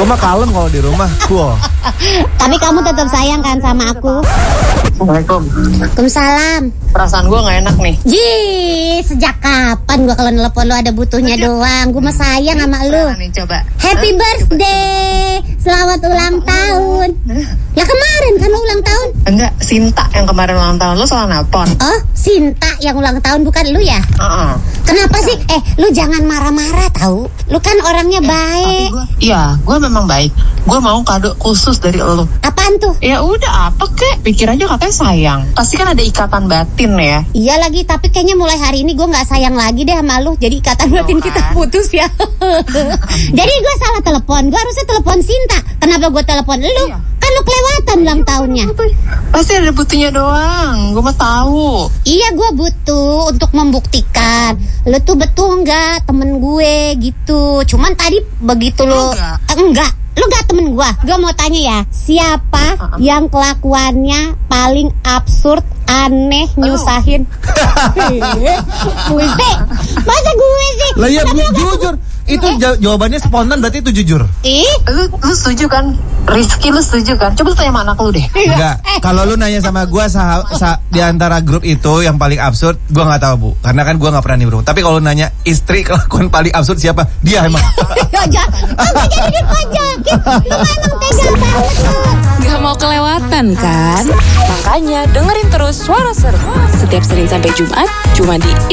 Gue mah kalem kalau di rumah. Cool. Tapi kamu tetap sayang kan sama aku? Assalamualaikum. Waalaikumsalam. Perasaan gue gak enak nih. Sejak kapan gue kalau nelpon lu ada butuhnya doang? Gue mah sayang sama lu. Nih, coba. Happy birthday, selamat ulang tahun. Ya kemarin kan lu ulang tahun? Enggak, Sinta yang kemarin ulang tahun. Lo salah nelpon. Oh, Sinta yang ulang tahun bukan lu ya? Kenapa sih? Lu jangan marah-marah tahu. Lu kan orangnya baik. Gue memang baik. Gue mau kado khusus dari lo. Apaan tuh? Ya udah, apa kek? Pikir aja katanya sayang. Pasti kan ada ikatan batin ya. Iya lagi, tapi kayaknya mulai hari ini gue nggak sayang lagi deh sama lu. Jadi ikatan batin kita putus ya. Jadi gue salah telepon. Gue harusnya telepon Sinta. Kenapa gue telepon lu? Iya. Kan lu kelewatan ulang tahunnya. Pasti ada butuhnya doang. Gue mah tahu. Iya, gue butuh untuk membuktikan lu tuh betul nggak temen gue gitu. Cuman tadi begitu lu enggak. Lu gak temen gua mau tanya ya, siapa yang kelakuannya paling absurd, aneh, nyusahin? Gue sih, masa gue sih? Lah ya, jujur. Itu jawabannya spontan, berarti itu jujur. Lu setuju kan? Rizky, lu setuju kan? Coba tanya sama anak lu deh. Enggak, kalau lu nanya sama gua di antara grup itu yang paling absurd, gua nggak tahu, Bu. Karena kan gua nggak pernah nimbrung. Tapi kalau nanya istri kelakuan paling absurd siapa? Dia emang. Ya, kamu jadi dipajakin. Lu emang tega banget lu. Gak mau kelewatan kan? Makanya dengerin terus Suara Seru setiap Senin sampai Jumat cuma di